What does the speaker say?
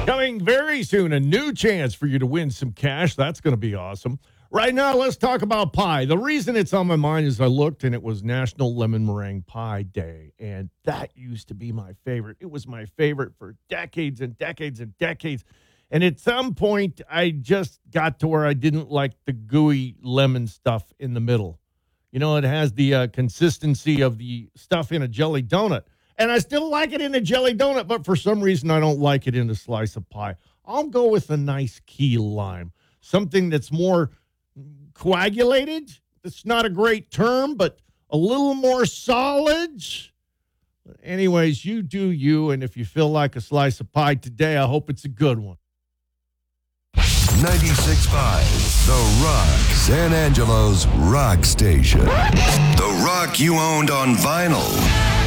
Coming very soon, a new chance for you to win some cash. That's going to be awesome. Right now, let's talk about pie. The reason it's on my mind is I looked and it was National Lemon Meringue Pie Day, and that used to be my favorite. It was my favorite for decades and decades and decades. And at some point, I just got to where I didn't like the gooey lemon stuff in the middle. You know, it has the consistency of the stuff in a jelly donut. And I still like it in a jelly donut, but for some reason, I don't like it in a slice of pie. I'll go with a nice key lime, something that's more coagulated. It's not a great term, but a little more solid. Anyways, you do you, and if you feel like a slice of pie today, I hope it's a good one. 96.5, The Rock, San Angelo's rock station. The rock you owned on vinyl.